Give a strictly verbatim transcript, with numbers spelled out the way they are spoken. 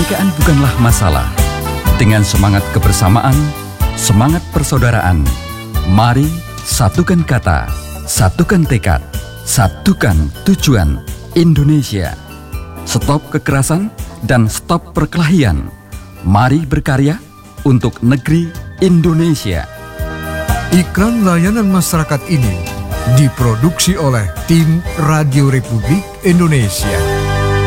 Kebinekaan bukanlah masalah. Dengan semangat kebersamaan, semangat persaudaraan, mari satukan kata, satukan tekad, satukan tujuan Indonesia. Stop kekerasan dan stop perkelahian. Mari berkarya untuk negeri Indonesia. Iklan layanan masyarakat ini diproduksi oleh tim Radio Republik Indonesia.